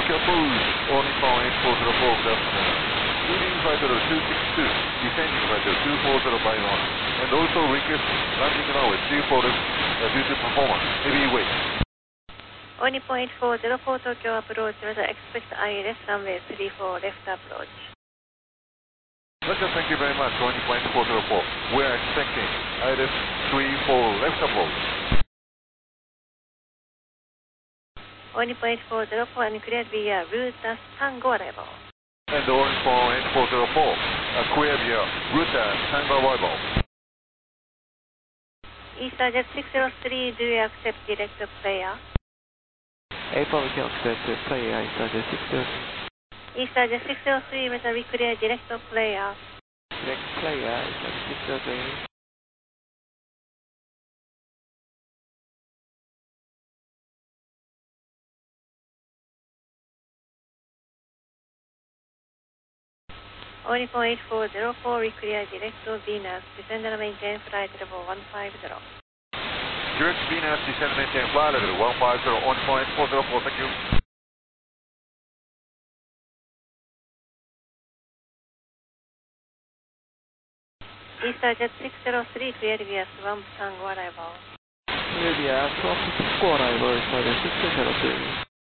Tokyo Blues, all Nippon 8404, good afternoon. Leading flight level 262, descending flight level 240 by 1, and also request landing now with 34 left due to performance, heavy weight. All Nippon 8404 Tokyo approach, weather expect ILS runway 34 left approach. Roger, thank you very much, All Nippon 8404. We are expecting ILS 34 left approach. All Nippon 8404 and cleared via route Tango arrival. And All Nippon 8404, clear via route Tango arrival. EasterJet 603, do you accept direct player? A4, we can accept player, EasterJet 603. EasterJet 603, whether we clear direct player? Direct player, EasterJet 603. All Nippon 8404, we clear direct Venus, descend and maintain flight level 150. Direct Venus, descend and maintain flight level 150, All Nippon 8404, thank you. EasterJet 603, clear via Swamp Tango arrival. Clear via Swamp Tango arrival, EasterJet 603.